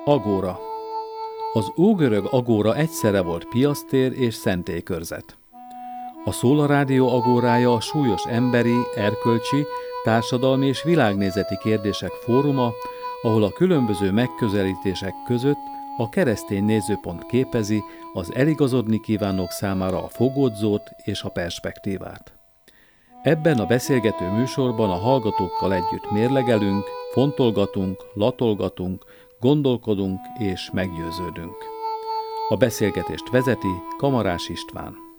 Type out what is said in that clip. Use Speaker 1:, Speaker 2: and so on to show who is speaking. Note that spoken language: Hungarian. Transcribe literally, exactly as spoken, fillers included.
Speaker 1: Agóra. Az ógörög agóra egyszerre volt piasztér és szentélykörzet. A Szóla Rádió agórája a súlyos emberi, erkölcsi, társadalmi és világnézeti kérdések fóruma, ahol a különböző megközelítések között a keresztény nézőpont képezi az eligazodni kívánók számára a fogódzót és a perspektívát. Ebben a beszélgető műsorban a hallgatókkal együtt mérlegelünk, fontolgatunk, latolgatunk, gondolkodunk és meggyőződünk. A beszélgetést vezeti Kamarás István.